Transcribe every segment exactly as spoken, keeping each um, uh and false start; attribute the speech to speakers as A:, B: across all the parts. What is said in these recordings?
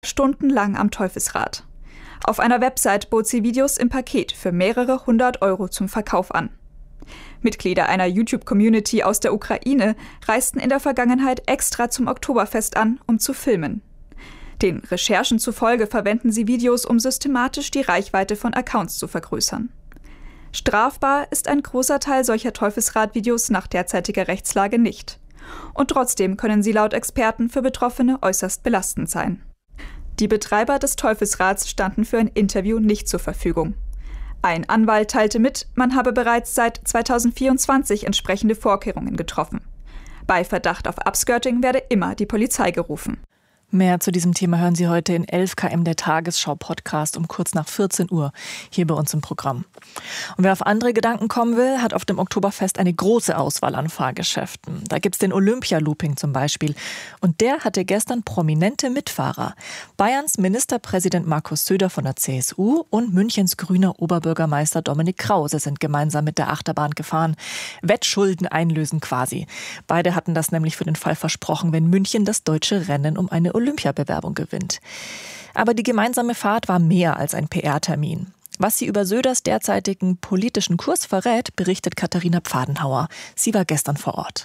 A: Stundenlang am Teufelsrad. Auf einer Website bot sie Videos im Paket für mehrere hundert Euro zum Verkauf an. Mitglieder einer YouTube-Community aus der Ukraine reisten in der Vergangenheit extra zum Oktoberfest an, um zu filmen. Den Recherchen zufolge verwenden sie Videos, um systematisch die Reichweite von Accounts zu vergrößern. Strafbar ist ein großer Teil solcher Teufelsrad-Videos nach derzeitiger Rechtslage nicht. Und trotzdem können sie laut Experten für Betroffene äußerst belastend sein. Die Betreiber des Teufelsrads standen für ein Interview nicht zur Verfügung. Ein Anwalt teilte mit, man habe bereits seit zweitausendvierundzwanzig entsprechende Vorkehrungen getroffen. Bei Verdacht auf Upskirting werde immer die Polizei gerufen.
B: Mehr zu diesem Thema hören Sie heute in elf Kilometer der Tagesschau-Podcast um kurz nach vierzehn Uhr hier bei uns im Programm. Und wer auf andere Gedanken kommen will, hat auf dem Oktoberfest eine große Auswahl an Fahrgeschäften. Da gibt's den Olympia-Looping zum Beispiel. Und der hatte gestern prominente Mitfahrer. Bayerns Ministerpräsident Markus Söder von der C S U und Münchens grüner Oberbürgermeister Dominik Krause sind gemeinsam mit der Achterbahn gefahren. Wettschulden einlösen quasi. Beide hatten das nämlich für den Fall versprochen, wenn München das deutsche Rennen um eine Olympiabewerbung gewinnt. Aber die gemeinsame Fahrt war mehr als ein P R-Termin. Was sie über Söders derzeitigen politischen Kurs verrät, berichtet Katharina Pfadenhauer. Sie war gestern vor Ort.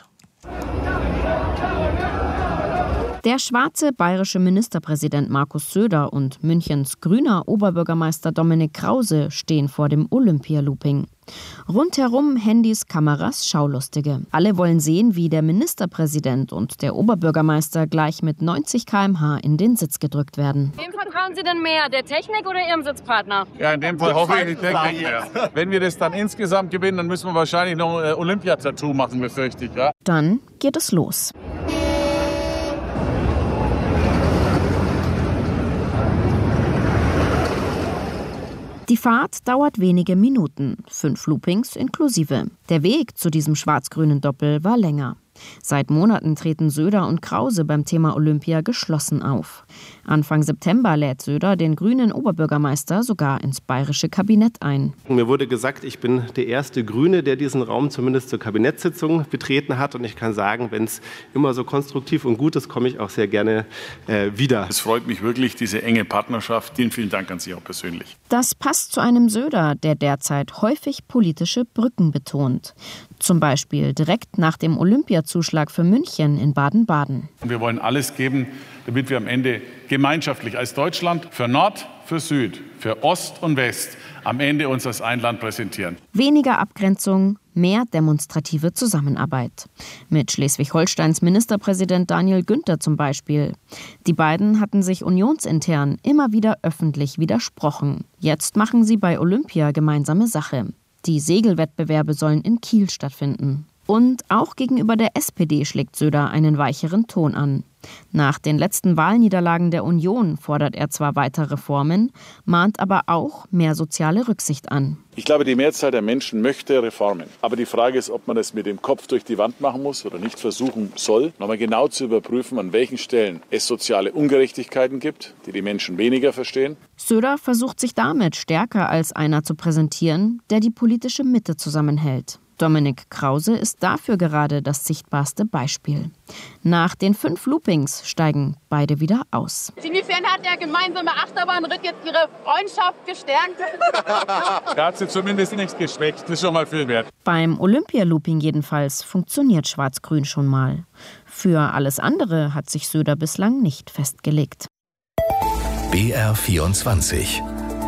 C: Der schwarze bayerische Ministerpräsident Markus Söder und Münchens grüner Oberbürgermeister Dominik Krause stehen vor dem Olympia-Looping. Rundherum Handys, Kameras, Schaulustige. Alle wollen sehen, wie der Ministerpräsident und der Oberbürgermeister gleich mit neunzig Kilometer pro Stunde in den Sitz gedrückt werden.
D: Wem vertrauen Sie denn mehr, der Technik oder Ihrem Sitzpartner?
E: Ja, in dem Fall hoffe ich die Technik mehr. Wenn wir das dann insgesamt gewinnen, dann müssen wir wahrscheinlich noch ein Olympia-Tattoo machen, befürchte ich. Ja?
C: Dann geht es los. Die Fahrt dauert wenige Minuten, fünf Loopings inklusive. Der Weg zu diesem schwarz-grünen Doppel war länger. Seit Monaten treten Söder und Krause beim Thema Olympia geschlossen auf. Anfang September lädt Söder den grünen Oberbürgermeister sogar ins bayerische Kabinett ein.
F: Mir wurde gesagt, ich bin der erste Grüne, der diesen Raum zumindest zur Kabinettssitzung betreten hat. Und ich kann sagen, wenn es immer so konstruktiv und gut ist, komme ich auch sehr gerne äh, wieder.
E: Es freut mich wirklich, diese enge Partnerschaft. Vielen, vielen Dank an Sie auch persönlich.
C: Das passt zu einem Söder, der derzeit häufig politische Brücken betont. Zum Beispiel direkt nach dem Olympiazuschlag für München in Baden-Baden.
E: Wir wollen alles geben, damit wir am Ende gemeinschaftlich als Deutschland für Nord, für Süd, für Ost und West am Ende uns als ein Land präsentieren.
C: Weniger Abgrenzung, mehr demonstrative Zusammenarbeit. Mit Schleswig-Holsteins Ministerpräsident Daniel Günther zum Beispiel. Die beiden hatten sich unionsintern immer wieder öffentlich widersprochen. Jetzt machen sie bei Olympia gemeinsame Sache. Die Segelwettbewerbe sollen in Kiel stattfinden. Und auch gegenüber der S P D schlägt Söder einen weicheren Ton an. Nach den letzten Wahlniederlagen der Union fordert er zwar weiter Reformen, mahnt aber auch mehr soziale Rücksicht an.
E: Ich glaube, die Mehrzahl der Menschen möchte Reformen. Aber die Frage ist, ob man das mit dem Kopf durch die Wand machen muss oder nicht versuchen soll. Nochmal genau zu überprüfen, an welchen Stellen es soziale Ungerechtigkeiten gibt, die die Menschen weniger verstehen.
C: Söder versucht sich damit stärker als einer zu präsentieren, der die politische Mitte zusammenhält. Dominik Krause ist dafür gerade das sichtbarste Beispiel. Nach den fünf Loopings steigen beide wieder aus.
D: Inwiefern hat der gemeinsame Achterbahnritt jetzt Ihre Freundschaft gestärkt?
E: Da hat sie zumindest nichts geschwächt. Das ist schon mal viel wert.
C: Beim Olympia-Looping jedenfalls funktioniert Schwarz-Grün schon mal. Für alles andere hat sich Söder bislang nicht festgelegt.
G: B R vierundzwanzig.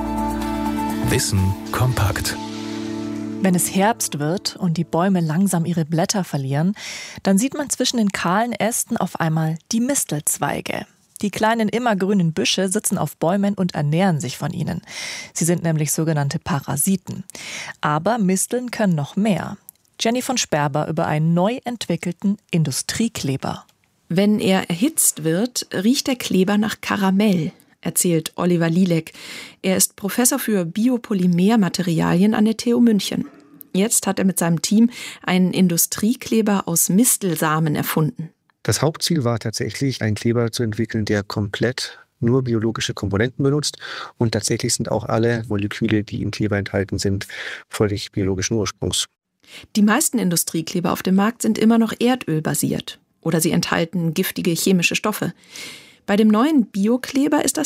G: Wissen kompakt.
B: Wenn es Herbst wird und die Bäume langsam ihre Blätter verlieren, dann sieht man zwischen den kahlen Ästen auf einmal die Mistelzweige. Die kleinen immergrünen Büsche sitzen auf Bäumen und ernähren sich von ihnen. Sie sind nämlich sogenannte Parasiten. Aber Misteln können noch mehr. Jenny von Sperber über einen neu entwickelten Industriekleber.
H: Wenn er erhitzt wird, riecht der Kleber nach Karamell, erzählt Oliver Lielek. Er ist Professor für Biopolymermaterialien an der T U München. Jetzt hat er mit seinem Team einen Industriekleber aus Mistelsamen erfunden.
I: Das Hauptziel war tatsächlich, einen Kleber zu entwickeln, der komplett nur biologische Komponenten benutzt. Und tatsächlich sind auch alle Moleküle, die im Kleber enthalten sind, völlig biologischen Ursprungs.
H: Die meisten Industriekleber auf dem Markt sind immer noch erdölbasiert oder sie enthalten giftige chemische Stoffe. Bei dem neuen Biokleber ist das